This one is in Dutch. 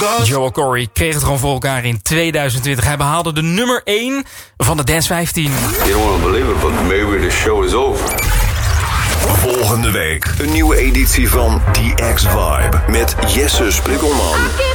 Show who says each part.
Speaker 1: Joel Corey kreeg het gewoon voor elkaar in 2020. Hij behaalde de nummer 1 van de Dance 15.
Speaker 2: You don't want to believe it, but maybe the show is over.
Speaker 3: Volgende week een nieuwe editie van The X-Vibe met Jesse Sprikkelman.